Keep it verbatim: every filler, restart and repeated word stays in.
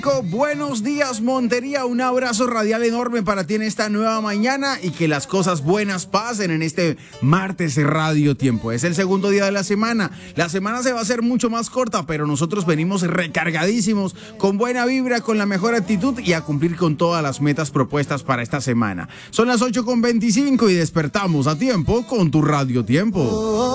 Buenos días, Montería, un abrazo radial enorme para ti en esta nueva mañana y que las cosas buenas pasen en este martes de Radio Tiempo. Es el segundo día de la semana, la semana se va a hacer mucho más corta, pero nosotros venimos recargadísimos, con buena vibra, con la mejor actitud y a cumplir con todas las metas propuestas para esta semana. Son las ocho con veinticinco y despertamos a tiempo con tu Radio Tiempo.